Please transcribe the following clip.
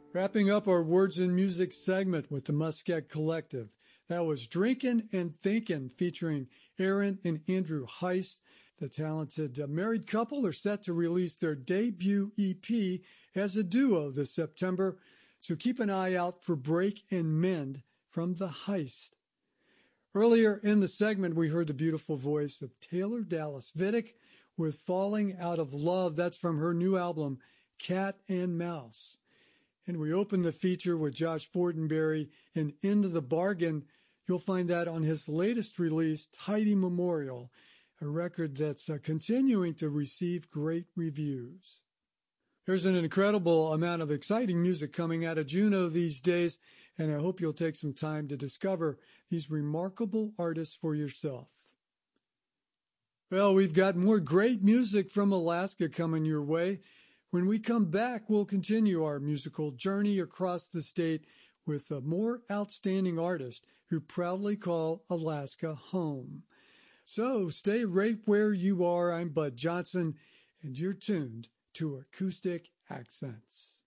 Wrapping up our Words and Music segment with the Muscat Collective. That was Drinkin' and Thinkin' featuring Aaron and Andrew Heist. The talented married couple are set to release their debut EP as a duo this September, so keep an eye out for Break and Mend from the Heist. Earlier in the segment, we heard the beautiful voice of Taylor Dallas Vidic with Falling Out of Love. That's from her new album, Cat and Mouse. And we opened the feature with Josh Fortenberry and Into the Bargain. You'll find that on his latest release, Tidy Memorial, a record that's continuing to receive great reviews. There's an incredible amount of exciting music coming out of Juneau these days, and I hope you'll take some time to discover these remarkable artists for yourself. Well, we've got more great music from Alaska coming your way. When we come back, we'll continue our musical journey across the state with more outstanding artists who proudly call Alaska home. So stay right where you are. I'm Bud Johnson, and you're tuned to Acoustic Accents.